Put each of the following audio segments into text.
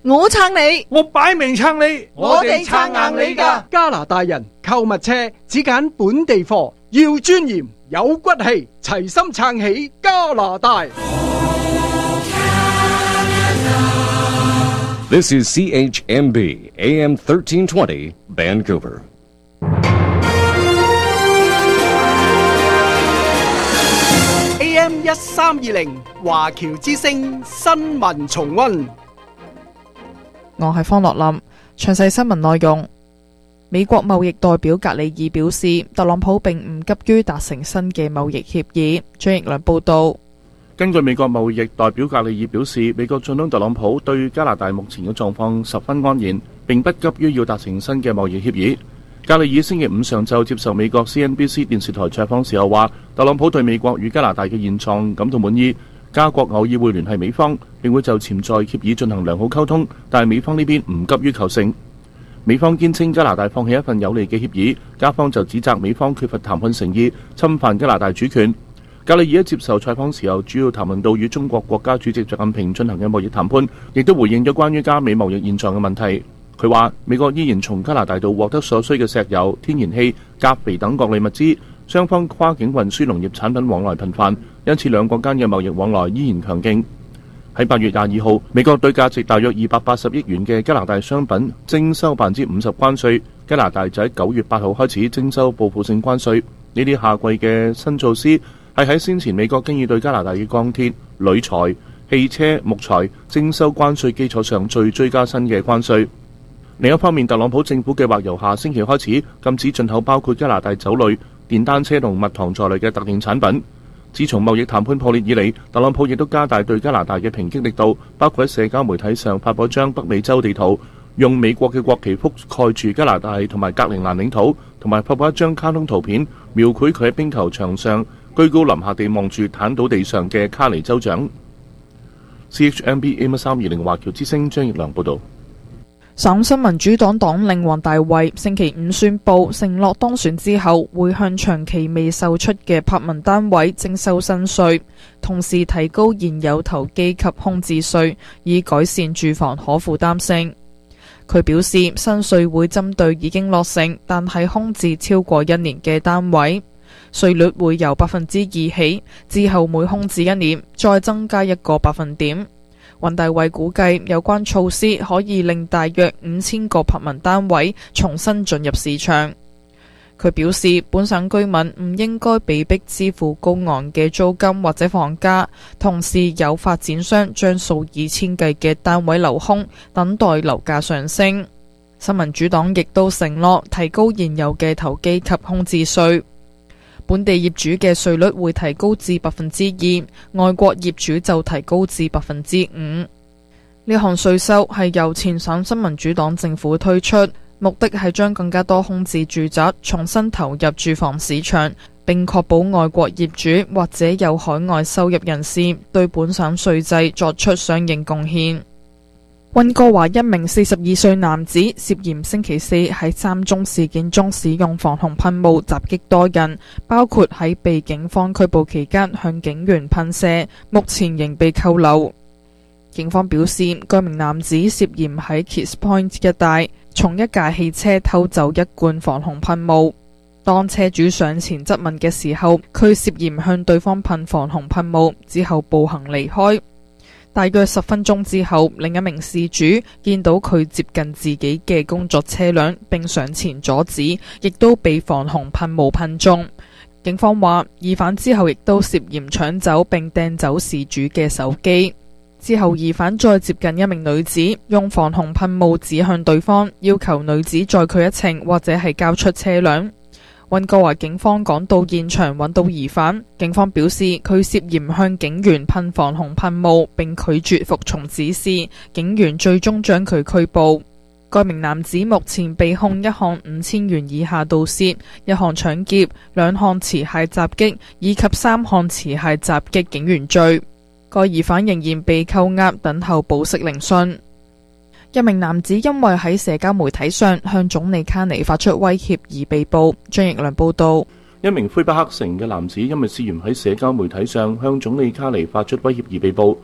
我撐你， 我擺明撐你， 我哋撐硬你㗎。 加拿大人購物車只揀本地貨，要尊嚴有骨氣，齊心撐起加拿大。 This is CHMB AM 1320 Vancouver. AM 1320華僑之聲新聞重溫。 我係方樂林，詳細新聞內容。美國貿易代表格里爾表示，特朗普並唔急於達成新嘅貿易協議。張奕良報道。 根據美國貿易代表格里爾表示，美國總統特朗普對加拿大目前嘅狀況十分安然，並不急於要達成新嘅貿易協議。格里爾星期五上晝接受美國 CNBC 電視台採訪時候話，特朗普對美國與加拿大嘅現狀感到滿意，加國偶爾會聯繫美方，並會就潛在協議進行良好溝通，但係美方呢邊唔急於求成。美方堅稱加拿大放棄一份有利嘅協議，加方就指責美方缺乏談判誠意，侵犯加拿大主權。格里爾喺接受採訪時候，主要談論到與中國國家主席習近平進行嘅貿易談判，亦都回應咗關於加美貿易現狀嘅問題。佢話美國依然從加拿大度獲得所需嘅石油、天然氣、鉀肥等各類物資，雙方跨境運輸農業產品往來頻繁，因此兩國間嘅貿易往來依然強勁。喺8月22號，美國對價值大約280億元嘅加拿大商品徵收50%關稅，加拿大就喺9月8號開始徵收報復性關稅。呢啲夏季嘅新措施係喺先前美國經已對加拿大嘅鋼鐵、鋁材、汽車、木材徵收關稅基礎上再追加新嘅關稅。另一方面，特朗普政府計劃由下星期開始禁止進口包括加拿大酒類、電單車同蜜糖在內嘅特定產品。自從貿易談判破裂以嚟，特朗普亦都加大對加拿大嘅抨擊力度，包括喺社交媒體上發佈張北美洲地圖，用美國嘅國旗覆蓋住加拿大同埋格陵蘭領土，同埋發佈一張卡通圖片，描繪佢喺冰球場上居高臨下地望住癱倒地上嘅卡尼州長。CHMB AM 1320華僑之聲張奕良報導。 省新民主黨黨領黃大衛星期五宣布，承諾當選之後會向長期未售出嘅柏文單位徵收新稅，同時提高現有投機及空置稅，以改善住房可負擔性。佢表示，新稅會針對已經落成但係空置超過1年嘅單位，稅率會由2%起，之後每空置1年再增加1個百分點。黃大衛估計有關措施可以令大約5000個柏文單位重新進入市場。佢表示，本省居民唔應該被迫支付高昂嘅租金或者房價，同時有發展商將數以千計嘅單位留空，等待樓價上升。新民主黨亦都承諾提高現有嘅投機及空置稅。本地業主嘅稅率會提高至2%，外國業主就提高至5%。呢項稅收係由前省新民主黨政府推出，目的係將更加多空置住宅重新投入住房市場，並確保外國業主或者有海外收入人士對本省稅制作出相應貢獻。溫哥華一名42歲男子涉嫌星期四喺3宗事件中使用防洪噴霧襲擊多人，包括喺被警方拘捕期間向警員噴射，目前仍被扣留。警方表示，該名男子涉嫌喺 Kiss Point 一帶從一架汽車偷走一罐防洪噴霧。當車主上前質問嘅時候，佢涉嫌向對方噴防洪噴霧，之後步行離開。大約10分鐘之後，另一名事主見到佢接近自己嘅工作車輛，並上前阻止，亦都被防洪噴霧噴中。警方話，疑犯之後亦都涉嫌搶走並掟走事主嘅手機。之後疑犯再接近一名女子，用防洪噴霧指向對方，要求女子載佢一程或者係交出車輛。溫哥華警方趕到現場揾到疑犯，警方表示佢涉嫌向警員噴防洪噴霧並拒絕服從指示，警員最終將佢拘捕。該名男子目前被控1項5000元以下盜竊、1項搶劫、2項持械襲擊以及3項持械襲擊警員罪。該疑犯仍然被扣押等候保釋聆訊。一名男子因為喺社交媒體上向總理卡尼發出威脅而被捕。張奕良報道。 一名魁北克城嘅男子因為涉嫌喺社交媒體上向總理卡尼發出威脅而被捕。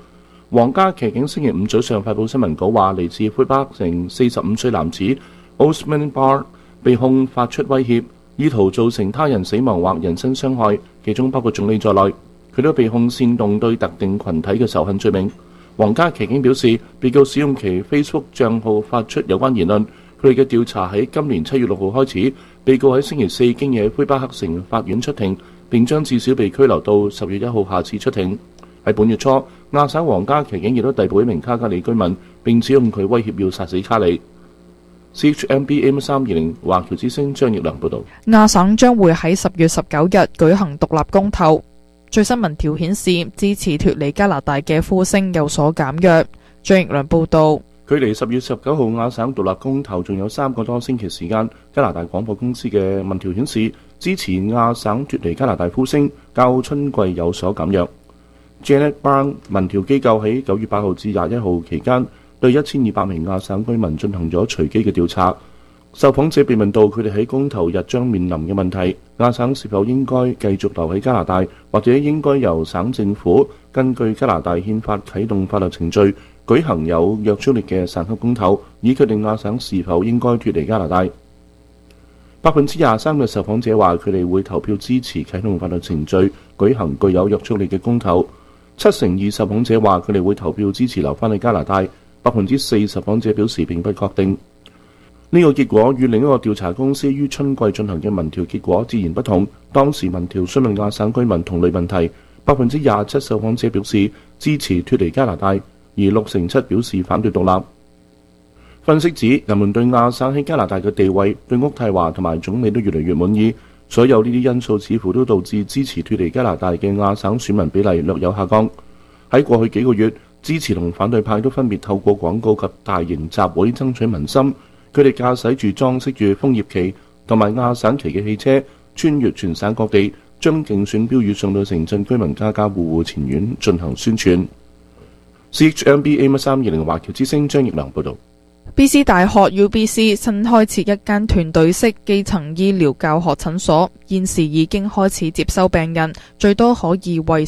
皇家騎警星期五早上發布新聞稿話，嚟自魁北克城45歲男子 Osman Bar 被控發出威脅，意圖造成他人死亡或人身傷害，其中包括總理在內。佢都被控煽動對特定群體嘅仇恨罪名。皇家騎警表示，被告使用其 Facebook 帳號發出有關言論。佢哋嘅調查喺今年7月6號開始，被告喺星期四經野魁北克城法院出庭，並將至少被拘留到10月1號下次出庭。喺本月初，亞省皇家騎警亦都逮捕一名卡加里居民，並指控佢威脅要殺死卡里。CHMB AM320 華僑之聲張奕良報導。 亞省將會喺10月19日舉行獨立公投。最新民調顯示，支持脫離加拿大嘅呼聲有所減弱。張奕良報導。 距離10月19號亞省獨立公投仲有3個多星期時間，加拿大廣播公司嘅民調顯示，支持亞省脫離加拿大呼聲較春季有所減弱。Janet Brown 民調機構喺9月8號至21號期間，對1200名亞省居民進行咗隨機嘅調查。受訪者被問到佢哋喺公投日將面臨嘅問題，亞省是否應該繼續留喺加拿大，或者應該由省政府根據加拿大憲法啟動法律程序，舉行有約束力嘅省級公投，以決定亞省是否應該脫離加拿大。23%嘅受訪者話佢哋會投票支持啟動法律程序，舉行具有約束力嘅公投。72%受訪者話佢哋會投票支持留返喺加拿大。4%受訪者表示並不確定。呢個結果與另一個調查公司於春季進行嘅民調結果自然不同。當時民調詢問亞省居民同類問題，27%受訪者表示支持脫離加拿大，而67%表示反對獨立。分析指，人們對亞省喺加拿大嘅地位、對渥太華同埋總理都越嚟越滿意。所有呢啲因素似乎都導致支持脫離加拿大嘅亞省選民比例略有下降。喺過去幾個月，支持同反對派都分別透過廣告及大型集會爭取民心。佢哋駕駛住裝飾住楓葉旗同埋亞省旗嘅汽車，穿越全省各地，將競選標語送到城鎮居民家家戶戶前院進行宣傳。CHMB AM320 華僑之聲張奕良報導。 BC 大學 UBC 新開設一間團隊式基層醫療教學診所，現時已經開始接收病人，最多可以為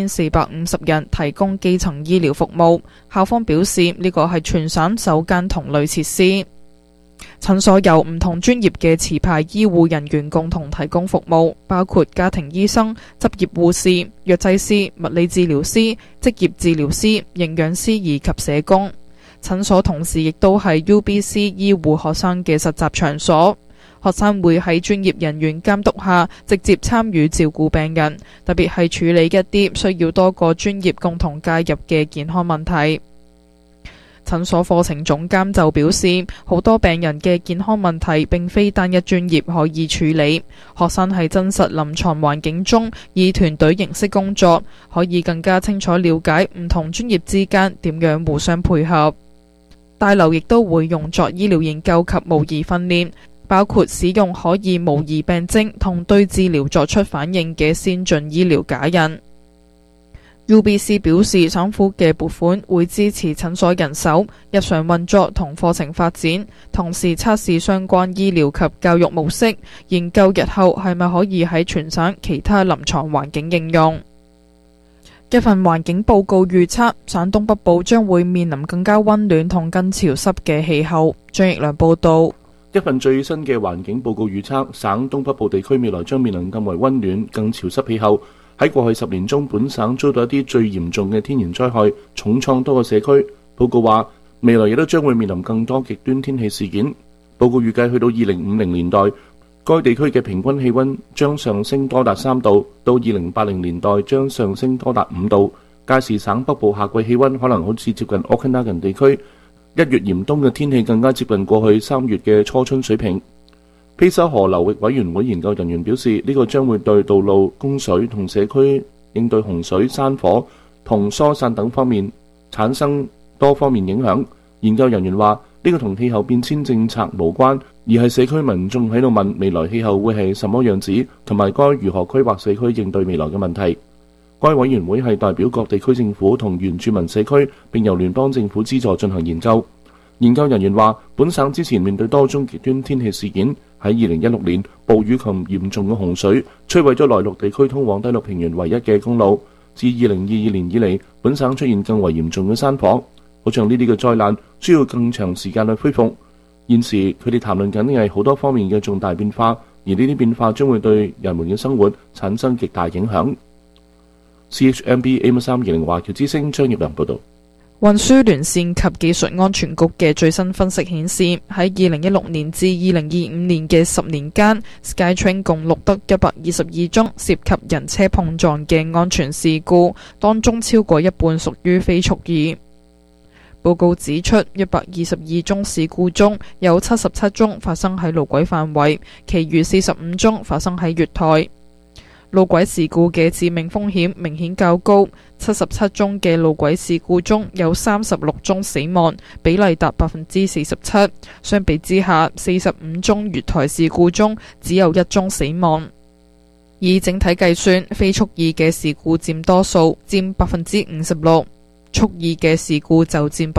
4450人提供基層醫療服務。校方表示，呢個係全省首間同類設施。診所由唔同專業嘅持牌醫護人員共同提供服務，包括家庭醫生、執業護士、藥劑師、物理治療師、職業治療師、營養師以及社工。診所同時亦都係 UBC 醫護學生嘅實習場所，學生會喺專業人員監督下直接參與照顧病人，特別係處理一啲需要多個專業共同介入嘅健康問題。診所課程總監就表示，好多病人嘅健康問題並非單一專業可以處理，學生喺真實臨床環境中以團隊形式工作，可以更加清楚了解唔同專業之間點樣互相配合。大樓亦都會用作醫療研究及模擬訓練，包括使用可以模擬病徵同對治療作出反應嘅先進醫療假人。UBC 表示，省府嘅撥款會支持診所人手、日常運作同課程發展，同時測試相關醫療及教育模式，研究日後係咪可以喺全省其他臨床環境應用。一份環境報告預測，省東北部將會面臨更加溫暖同更潮濕嘅氣候。張奕良報導。 一份最新嘅環境報告預測，省東北部地區未來將面臨更為溫暖、更潮濕氣候。喺過去10年中，本省遭到一啲最嚴重嘅天然災害，重創多個社區。報告話，未來亦都將會面臨更多極端天氣事件。報告預計去到2050年代，該地區嘅平均氣溫將上升多達3度，到2080年代將上升多達5度。屆時省北部夏季氣溫可能好似接近 Okanagan 地區1月嚴冬嘅天氣，更加接近過去3月嘅初春水平。披沙河流域委員會研究人員表示，呢個將會對道路供水同社區應對洪水、山火同疏散等方面產生多方面影響。研究人員話，呢個同氣候變遷政策無關，而係社區民眾喺度問未來氣候會係什麼樣子，同埋該如何規劃社區應對未來嘅問題。該委員會係代表各地區政府同原住民社區，並由聯邦政府資助進行研究。研究人員話，本省之前面對多宗極端天氣事件，喺2016年暴雨及嚴重嘅洪水摧毀咗內陸地區通往低陸平原唯一嘅公路。 自2022年以嚟，本省出現更為嚴重嘅山火，好像呢啲嘅災難需要更長時間去恢復。現時佢哋談論緊嘅係好多方面嘅重大變化，而呢啲變化將會對人們嘅生活產生極大影響。CHMB AM320華僑之聲張業良報導。 運輸聯線及技術安全局嘅最新分析顯示，喺2016年至2025年嘅10年間 ，Skytrain 共錄得122宗涉及人車碰撞嘅安全事故，當中超過一半屬於非蓄意。報告指出，122宗事故中有77宗發生喺路軌範圍，其餘45宗發生喺月台。路軌事故嘅致命風險明顯較高，77宗嘅路軌事故中有36宗死亡，比例達47%。相比之下，45宗月台事故中只有1宗死亡。以整體計算，非蓄意嘅事故佔多數，佔56%，蓄意嘅事故就佔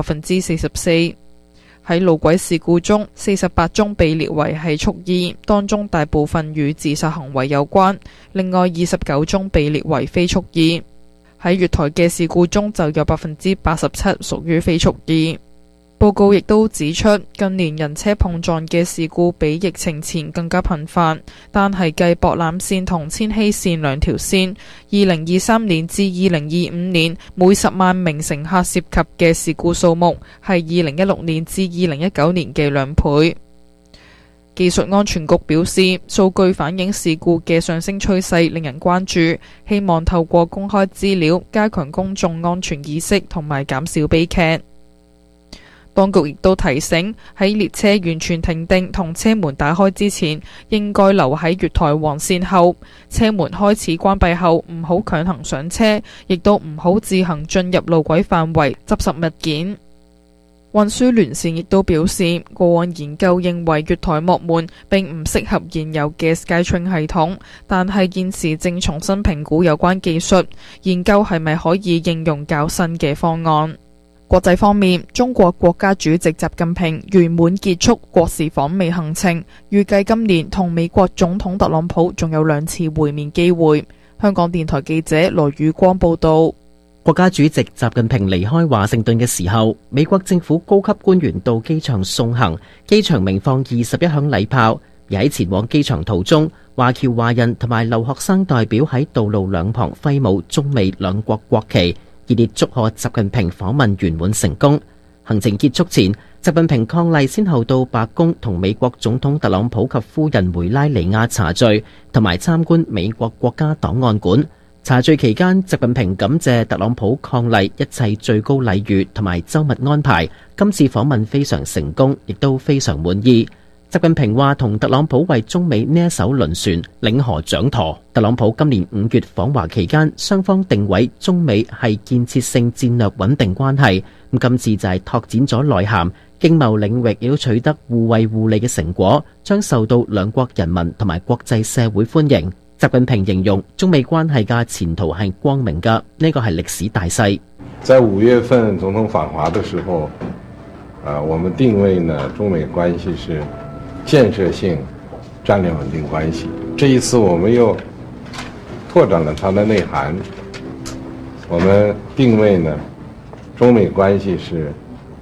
44%。喺路軌事故中，48宗被列為係蓄意，當中大部分與自殺行為有關，另外29宗被列為非蓄意。喺月台嘅事故中就有87%屬於非蓄意。報告亦都指出，近年人車碰撞嘅事故比疫情前更加頻繁，但係計博覽線同千禧線兩條線，2023年至2025年每10萬名乘客涉及嘅事故數目係2016年至2019年嘅2倍。技術安全局表示，數據反映事故嘅上升趨勢令人關注，希望透過公開資料加強公眾安全意識同埋減少悲劇。當局亦都提醒，喺列車完全停定同車門打開之前，應該留喺月台黃線後。車門開始關閉後，唔好強行上車，亦都唔好自行進入路軌範圍執拾物件。運輸聯線亦都表示，過往研究認為月台幕門並唔適合現有嘅 Skytrain 系統，但係現時正重新評估有關技術，研究係咪可以應用較新嘅方案。國際方面，中國國家主席習近平圓滿結束國事訪美行程，預計今年同美國總統特朗普仲有2次會面機會。香港電台記者羅宇光報道。 國家主席習近平離開華盛頓嘅時候，美國政府高級官員到機場送行，機場鳴放21響禮炮。而喺前往機場途中，華僑華人同埋留學生代表喺道路兩旁揮舞中美兩國國旗，熱烈祝賀習近平訪問圓滿成功。行程結束前，習近平伉儷先後到白宮同美國總統特朗普及夫人梅拉尼亞茶敘，同埋參觀美國國家檔案館。茶敘期間，習近平感謝特朗普伉儷一切最高禮遇同埋周密安排，今次訪問非常成功，亦都非常滿意。習近平話同特朗普為中美呢一艘輪船領河掌舵。特朗普今年5月訪華期間，雙方定位中美係建設性戰略穩定關係。今次就係拓展咗內涵，經貿領域亦都取得互惠互利嘅成果，將受到兩國人民同埋國際社會歡迎。習近平形容中美關係嘅前途係光明嘅，呢個係歷史大勢。 在5月份總統訪華的時候，我們定位呢中美關係是建設性戰略穩定關係。這一次我們又拓展了它的內涵，我們定位呢中美關係是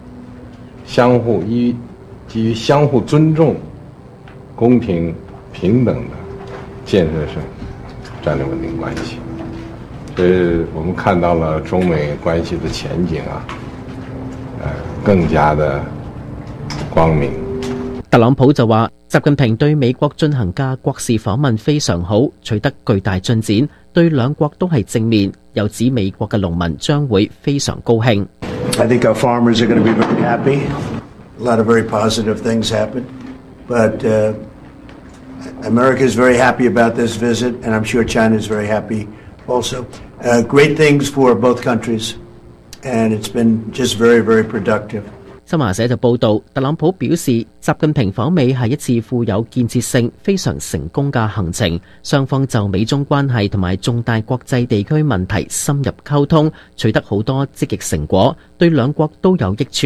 基於相互尊重、公平平等的建設性戰略穩定關係。所以我們看到了中美關係的前景更加的光明。 特朗普就話，習近平對美國進行嘅國事訪問非常好，取得巨大進展，對兩國都係正面。又指美國嘅農民將會非常高興。 I think our farmers are going to be very happy. A lot of very positive things happened, but America is very happy about this visit, and I'm sure China is very happy also. Great things for both countries, and it's been just very, very productive. 新華社就報道，特朗普表示，習近平訪美係一次富有建設性、非常成功嘅行程，雙方就美中關係同埋重大國際地區問題深入溝通，取得好多積極成果，對兩國都有益處。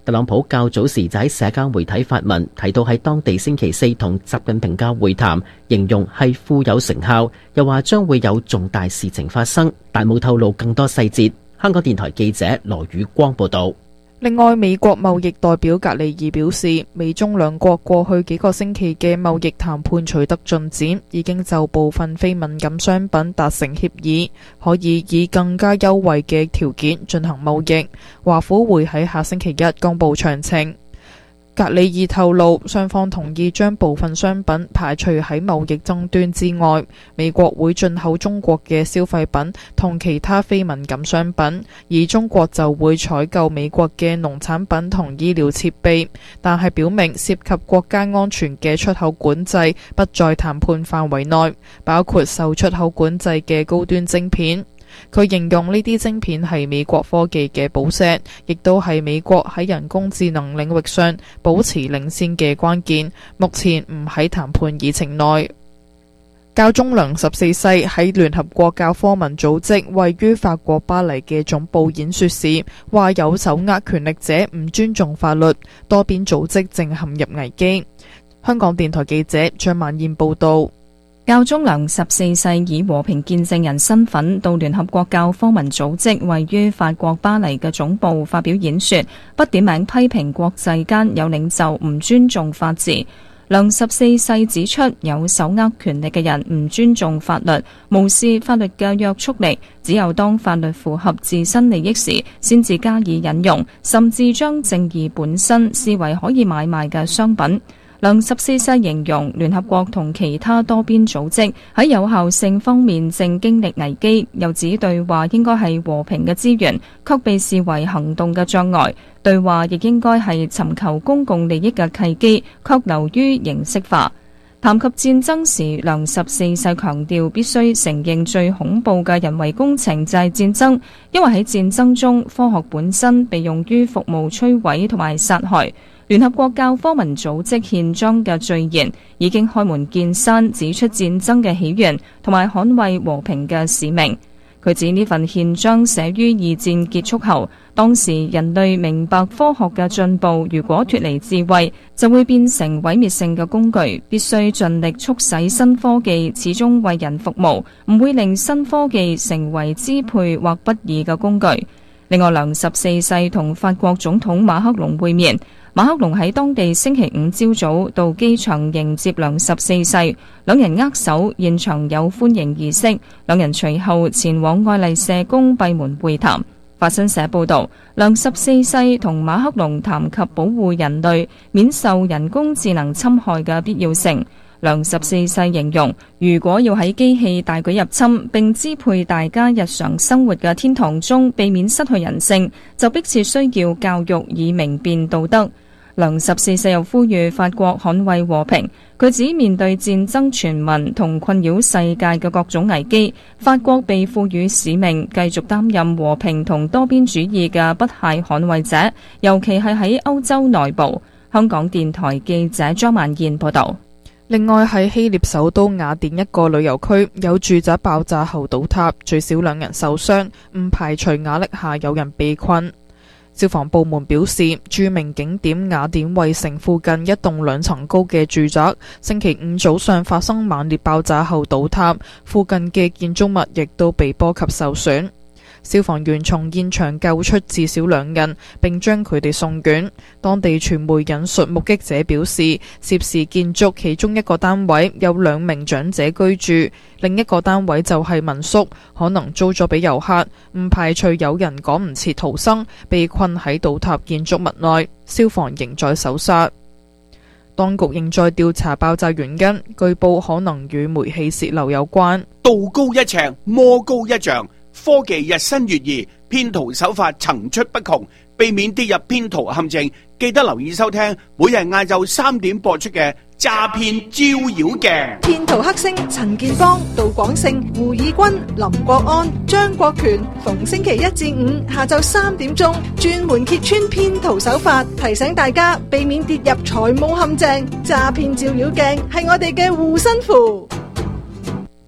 特朗普較早時就喺社交媒體發文，提到喺當地星期四同習近平嘅會談，形容係富有成效，又話將會有重大事情發生，但冇透露更多細節。香港電台記者羅宇光報道。 另外，美國貿易代表格里爾表示，美中兩國過去幾個星期嘅貿易談判取得進展，已經就部分非敏感商品達成協議，可以以更加優惠嘅條件進行貿易。華府會喺下星期一公布詳情。格里爾透露，雙方同意將部分商品排除喺貿易爭端之外。美國會進口中國嘅消費品同其他非敏感商品，而中國就會採購美國嘅農產品同醫療設備。但係表明涉及國家安全嘅出口管制不在談判範圍內，包括受出口管制嘅高端晶片。佢形容呢啲晶片係美國科技嘅寶石，亦都係美國喺人工智能領域上保持領先嘅關鍵。目前唔喺談判議程內。教宗良14世喺聯合國教科文組織位於法國巴黎嘅總部演說時，話有手握權力者唔尊重法律，多邊組織正陷入危機。香港電台記者張曼燕報道。 教宗良14世以和平見證人身份到聯合國教科文組織位於法國巴黎嘅總部發表演說，不點名批評國際間有領袖唔尊重法治。良14世指出，有手握權力嘅人唔尊重法律，無視法律嘅約束力，只有當法律符合自身利益時，先至加以引用，甚至將正義本身視為可以買賣嘅商品。良14世形容聯合國同其他多邊組織喺有效性方面正經歷危機，又指對話應該係和平嘅資源，卻被視為行動嘅障礙；對話亦應該係尋求公共利益嘅契機，卻流於形式化。談及戰爭時，良14世強調必須承認最恐怖嘅人為工程就係戰爭，因為喺戰爭中，科學本身被用於服務摧毀同埋殺害。聯合國教科文組織憲章嘅序言已經開門見山指出戰爭嘅起源同埋捍衛和平嘅使命。佢指呢份憲章寫於二戰結束後，當時人類明白科學嘅進步如果脫離智慧，就會變成毀滅性嘅工具，必須盡力促使新科技始終為人服務，唔會令新科技成為支配或不義嘅工具。另外，良14世同法國總統馬克龍會面。馬克龍喺當地星期五朝早到機場迎接良14世，兩人握手，現場有歡迎儀式。兩人隨後前往愛麗舍宮閉門會談。法新社報道，良14世同馬克龍談及保護人類免受人工智能侵害嘅必要性。良14世形容，如果要喺機器大舉入侵並支配大家日常生活嘅天堂中避免失去人性，就迫切需要教育以明辨道德。良14世又呼籲法國捍衛和平。佢指面對戰爭傳聞同困擾世界嘅各種危機，法國被賦予使命，繼續擔任和平同多邊主義嘅不懈捍衛者，尤其係喺歐洲內部。香港電台記者張曼燕報道。 另外喺希臘首都雅典一個旅遊區，有住宅爆炸後倒塌，最少2人受傷，唔排除瓦礫下有人被困。消防部門表示，著名景點雅典衛城附近一棟2層高嘅住宅，星期五早上發生猛烈爆炸後倒塌，附近嘅建築物亦都被波及受損。消防員從現場救出至少2人，並將佢哋送院。當地傳媒引述目擊者表示，涉事建築其中一個單位有2名長者居住，另一個單位就係民宿，可能租咗俾遊客，唔排除有人趕唔切逃生，被困喺倒塌建築物內。消防仍在搜查。當局仍在調查爆炸原因，據報可能與煤氣洩漏有關。 道高一尺，魔高一丈。科技日新月異，騙徒手法層出不窮，避免跌入騙徒陷阱，記得留意收聽每日晏晝3點播出嘅詐騙招妖鏡。 騙徒黑星陳建邦、杜廣勝、胡以軍、林國安、張國權，逢星期1至5下晝3點鐘，專門揭穿騙徒手法，提醒大家避免跌入財務陷阱。詐騙照妖鏡係我哋嘅護身符。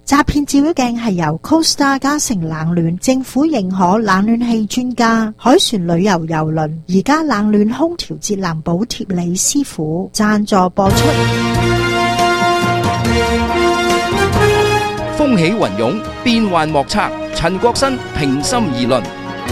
詐騙照妖鏡係由 Costa 嘉誠冷暖政府認可冷暖氣專家海船旅遊郵輪而家冷暖空調節能補貼李師傅贊助播出。 風起雲湧，變幻莫測。陳國新平心而論。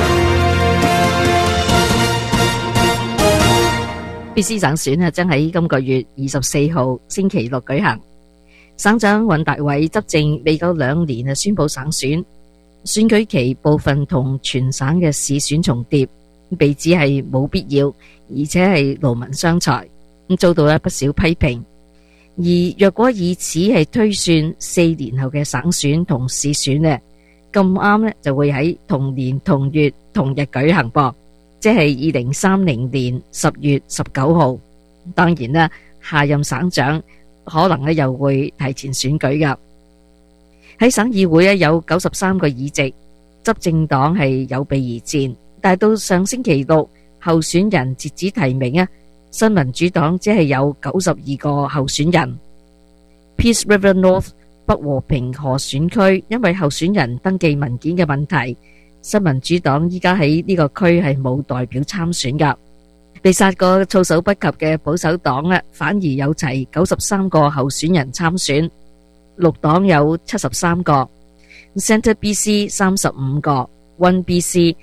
BC 省選將喺今個月24號星期六舉行。省長尹大偉執政未夠2年宣布省選，選舉期部分同全省嘅市選重疊，被指係冇必要，而且係勞民傷財，遭到不少批評。而若果以此係推算4年後嘅省選同市選呢，咁啱呢就會喺同年同月同日舉行噃，即係2030年10月19號。當然啦，下任省長可能咧又會提前選舉噶。喺省議會咧有93個議席，執政黨係有備而戰，但係到上星期六候選人截止提名啊，新民主黨只係有92個候選人。Peace River North 北和平河選區因為候選人登記文件嘅問題，新民主黨依家喺呢個區係冇代表參選噶。被殺個措手不及嘅保守黨反而有齊93個候選人參選，綠黨有73個 ，Centre BC 35個 ，One BC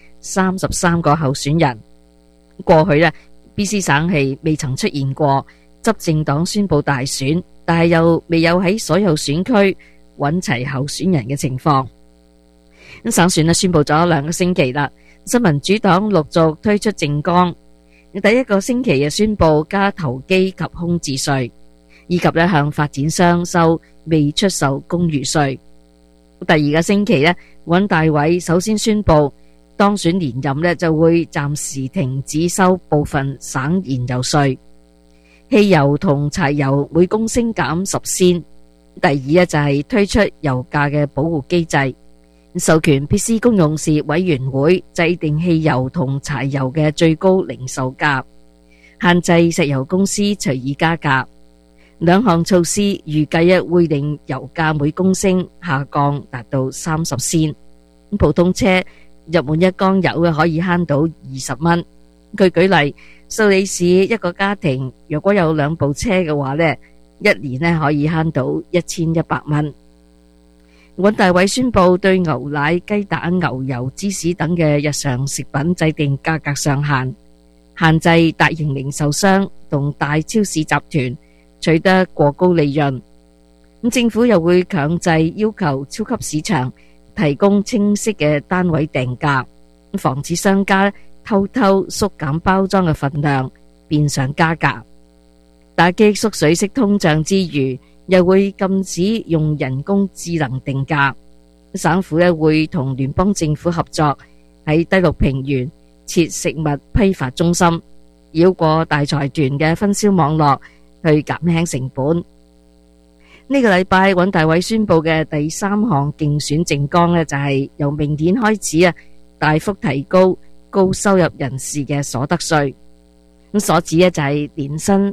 33個候選人。過去BC 省係未曾出現過執政黨宣布大選，但係又未有喺所有選區揾齊候選人嘅情況。省選宣布咗2個星期啦，新民主黨陸續推出政綱。第一個星期宣布加投機及空置稅，以及向發展商收未出售公寓稅。第二個星期尹大偉首先宣布當選連任就會暫時停止收部分省燃油稅，汽油同柴油每公升減10仙。第二就係推出油價嘅保護機制，授權 BC 公用事委員會制定汽油同柴油嘅最高零售價，限制石油公司隨意加價。2項措施預計會令油價每公升下降達到30仙。普通車入滿1缸油可以慳到20蚊。據舉例，蘇里市一個家庭如果有2部車嘅話1年可以慳到1100蚊。尹大偉宣布對牛奶、雞蛋、牛油、芝士等嘅日常食品制定價格上限，限制大型零售商同大超市集團取得過高利潤。政府又會強制要求超級市場提供清晰嘅單位定價，防止商家偷偷縮減包裝嘅份量，變相加價。打擊縮水式通脹之餘，又會禁止用人工智能定價。省府會同聯邦政府合作，喺低陸平原設食物批發中心，繞過大財團嘅分銷網絡去減輕成本。呢個禮拜尹大偉宣布嘅第3項競選政綱就係由明年開始大幅提高高收入人士嘅所得稅。咁所指就係年薪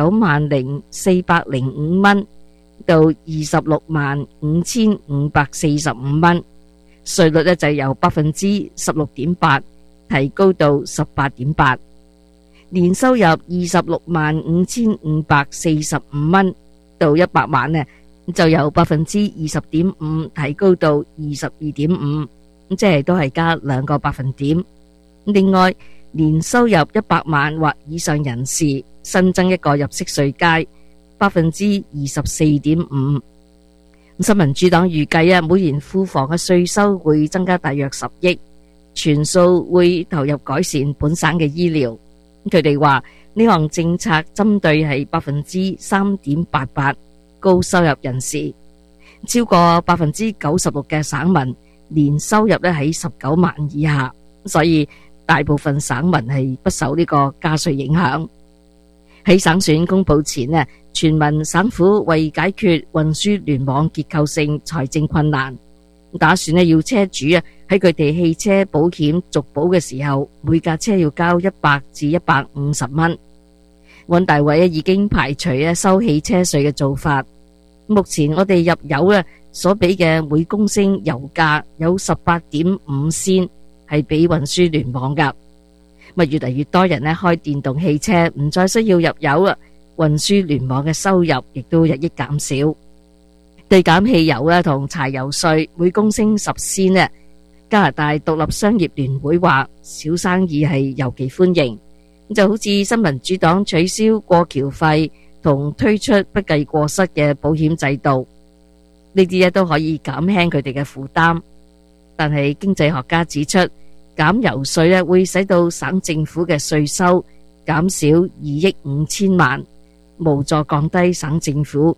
190405蚊到26554545蚊，稅率就由 16.8% 提高到 18.8%。年收入26554545蚊到100萬就由 20.5% 提高到 22.5%， 即係都係加2個百分點。另外，年收入100萬或以上人士新增一個入息稅階 24.5%。新民主黨預計每年庫房嘅稅收會增加大約10億，全數會投入改善本省嘅醫療。佢哋話呢項政策針對係 3.88% 高收入人士，超過 96% 嘅省民年收入喺19萬以下，所以大部分省民係不受呢個加稅影響。喺省選公佈前全民省府為解決運輸聯網結構性財政困難，打算要車主喺佢哋汽車保險續保嘅時候，每架車要交100至150蚊。尹大偉已經排除收汽車稅嘅做法， 目前我哋入油咧所俾嘅每公升油價有18.5仙，係俾運輸聯網噶。越嚟越多人咧開電動汽車，唔再需要入油啦，運輸聯網嘅收入亦都日益減少。對減汽油咧同柴油稅每公升10仙咧，加拿大獨立商業聯會話小生意係尤其歡迎，就好似新民主黨取消過橋費同推出不計過失嘅保險制度，呢啲都可以減輕佢哋嘅負擔。但係經濟學家指出，減油稅咧會使到省政府嘅稅收減少2億5千萬，無助降低省政府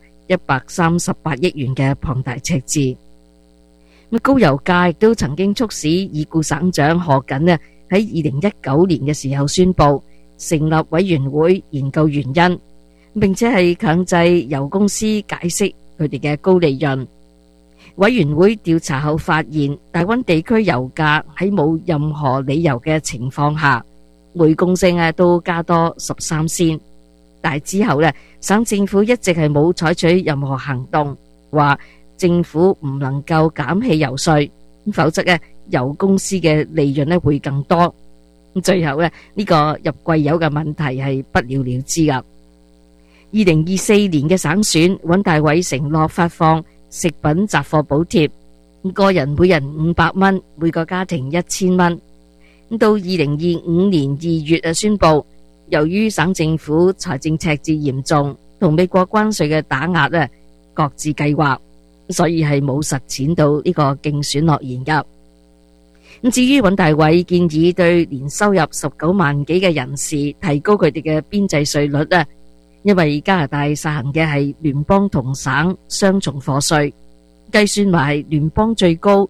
138億元嘅龐大赤字。高油價亦都曾經促使已故省長賀錦咧喺2019年嘅時候宣布成立委員會研究原因，並且係強制油公司解釋佢哋嘅高利潤。委員會調查後發現，大溫地區油價喺冇任何理由嘅情況下，每公升都加多13仙。但係之後省政府一直係冇採取任何行動，話政府唔能夠減汽油稅，否則油公司嘅利潤會更多。最後呢個入貴油嘅問題係不了了之噶。2024年嘅省選，尹大偉承諾發放食品雜貨補貼，個人每人500蚊，每個家庭1000蚊。到2025年2月宣布，由於省政府財政赤字嚴重，同美國關稅嘅打壓各自計劃，所以係冇實踐到呢個競選諾言噶。至於尹大偉建議對年收入19萬幾嘅人士提高佢哋嘅邊際稅率，因為加拿大實行嘅係聯邦同省雙重課稅，計算埋聯邦最高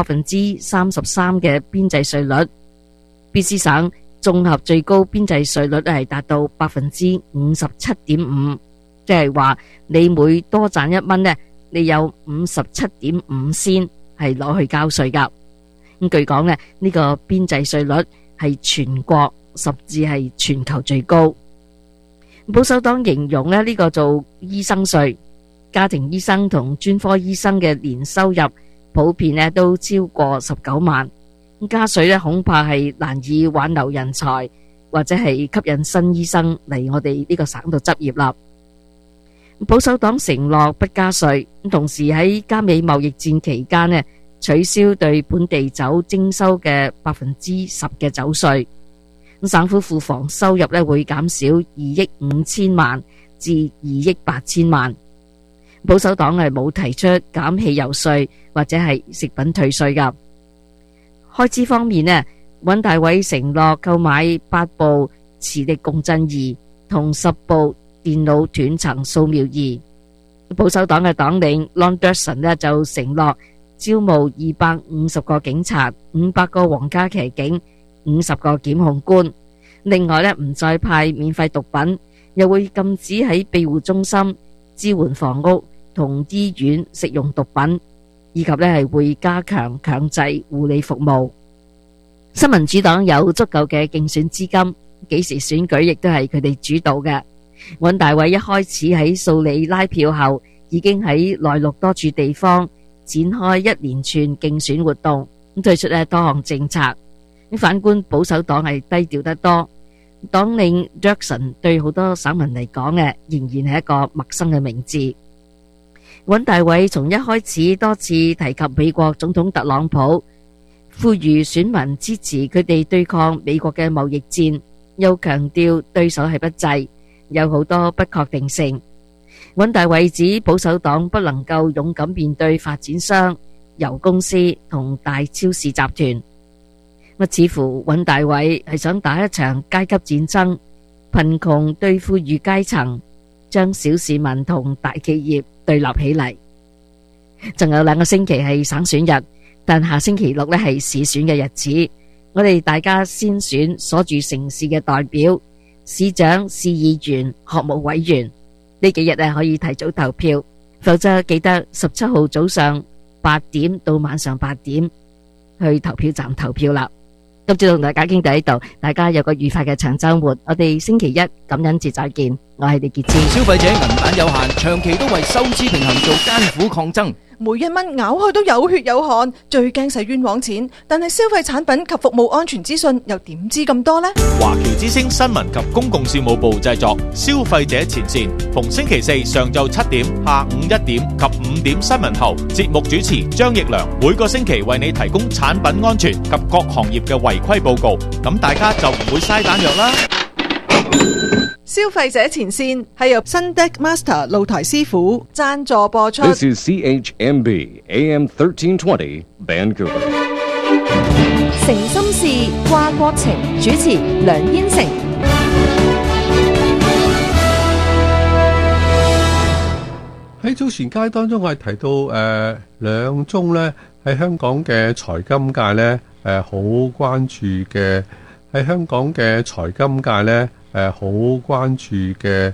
33%嘅邊際稅率，BC 省綜合最高邊際稅率係達到57.5%，即係話你每多賺1蚊你有57.5仙係攞去交稅噶。咁據講呢個邊際稅率係全國甚至係全球最高。保守黨形容呢個做醫生稅，家庭醫生同專科醫生嘅年收入普遍都超過19萬，加稅恐怕係難以挽留人才，或者係吸引新醫生嚟我哋呢個省度執業啦。保守黨承諾不加稅，同時喺加美貿易戰期間取消對本地酒徵收嘅10%嘅酒稅，省府庫房收入會減少2億5千萬至2億8千萬。保守黨係冇提出減汽油稅或者係食品退稅噶。開支方面尹大偉承諾購買8部磁力共振儀同10部電腦斷層掃描儀。保守黨嘅黨領 Lon Derson 就承諾招募250個警察、500個皇家騎警、50個檢控官。另外唔再派免費毒品，又會禁止喺庇護中心、支援房屋同醫院食用毒品，以及係會加強強制護理服務。新民主黨有足夠嘅競選資金，幾時選舉亦都係佢哋主導嘅。尹大偉一開始喺數里拉票後，已經喺內陸多處地方展開一連串競選活動，推出多項政策。反觀保守黨係低調得多，黨領 Jackson 對好多省民嚟講仍然係一個陌生嘅名字。尹大偉從一開始多次提及美國總統特朗普，呼籲選民支持佢哋對抗美國嘅貿易戰，又強調對手係不濟，有好多不確定性。尹大偉指保守黨不能夠勇敢面對發展商、油公司同大超市集團。似乎尹大偉係想打一場階級戰爭，貧窮對富裕階層，將小市民同大企業對立起嚟。仲有2個星期係省選日，但下星期6係市選嘅日子。我哋大家先選所住城市嘅代表、市長、市議員、學務委員。呢幾日可以提早投票，否則記得17號早上8點到晚上8點去投票站投票啦。 今朝同大家傾到呢度，大家有個愉快嘅長週末。我哋星期一感恩節再見，我係李潔芝。 消費者銀彈有限，長期都為收支平衡做艱苦抗爭。 每一蚊咬開都有血有汗，最驚使冤枉錢。但係消費產品及服務安全資訊又點知咁多呢？ 華僑之聲新聞及公共事務部製作，消費者前線，逢星期四上晝7點、下午1點及5點新聞後，節目主持張奕良每個星期為你提供產品安全及各行業嘅違規報告，咁大家就唔會嘥彈藥啦。 消費者前線係由新 Deck Master 露台師傅贊助播出。 This is CHMB AM 1320 Vancouver。 誠心事掛國情，主持梁燕成。 喺早前街當中，我係提到兩宗呢喺香港嘅財金界呢好關注嘅，喺香港嘅財金界呢好關注嘅